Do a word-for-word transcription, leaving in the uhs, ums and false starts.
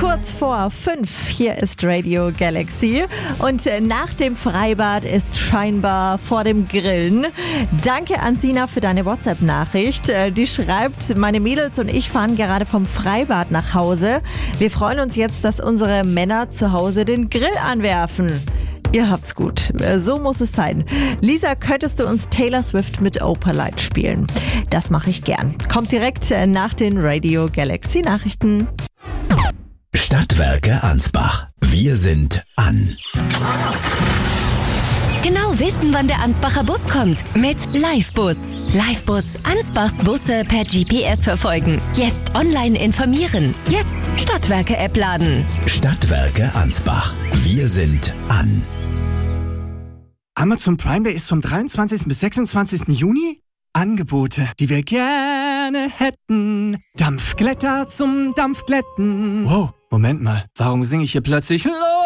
Kurz vor fünf, hier ist Radio Galaxy und nach dem Freibad ist scheinbar vor dem Grillen. Danke an Sina für deine WhatsApp-Nachricht. Die schreibt, meine Mädels und ich fahren gerade vom Freibad nach Hause. Wir freuen uns jetzt, dass unsere Männer zu Hause den Grill anwerfen. Ihr habt's gut. So muss es sein. Lisa, könntest du uns Taylor Swift mit Opalite spielen? Das mache ich gern. Kommt direkt nach den Radio Galaxy Nachrichten. Stadtwerke Ansbach. Wir sind an. Genau wissen, wann der Ansbacher Bus kommt. Mit Livebus. Livebus Ansbachs Busse per G P S verfolgen. Jetzt online informieren. Jetzt Stadtwerke-App laden. Stadtwerke Ansbach. Wir sind an. Amazon Prime Day ist vom dreiundzwanzigsten bis sechsundzwanzigsten Juni. Angebote, die wir gerne hätten. Dampfglätter zum Dampfglätten. Wow, Moment mal, warum singe ich hier plötzlich Los?